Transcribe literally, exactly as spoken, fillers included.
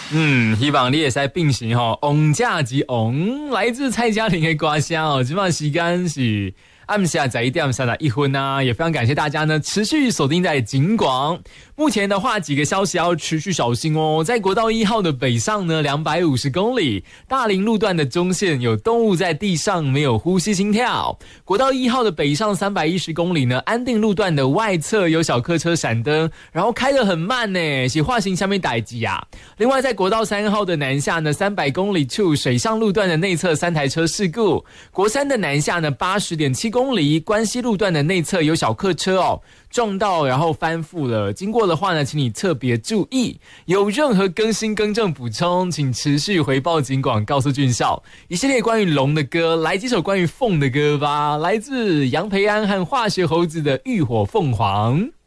嗯，希望你也在并行哈，翁家及翁来自蔡嘉玲的歌声哦，今晚时间是暗下在一点三十一分啊，也非常感谢大家呢持续锁定在警广。目前的话，几个消息要持续小心哦。在国道一号的北上呢，两百五十公里，大林路段的中线有动物在地上没有呼吸心跳。国道一号的北上三百一十公里呢，安定路段的外侧有小客车闪灯，然后开得很慢呢，是化行下面待机啊。另外，在国道三号的南下呢，三百公里处水上路段的内侧三台车事故。国三的南下呢，八十点七公里，关西路段的内侧有小客车哦。撞到然后翻覆了，经过的话呢，请你特别注意。有任何更新更正补充，请持续回报警广，告诉俊孝。一系列关于龙的歌，来几首关于凤的歌吧。来自杨培安和化学猴子的《浴火凤凰》。